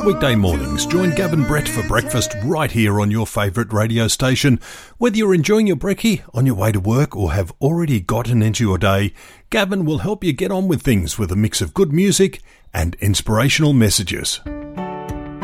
Weekday mornings, join Gavin Brett for breakfast right here on your favourite radio station. Whether you're enjoying your brekkie, on your way to work or have already gotten into your day, Gavin will help you get on with things with a mix of good music and inspirational messages.